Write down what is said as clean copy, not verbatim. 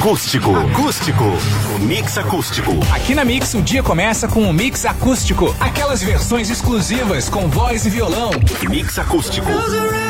Acústico. O Mix Acústico. Aqui na Mix o dia começa com o Mix Acústico. Aquelas versões exclusivas com voz e violão. Mix Acústico.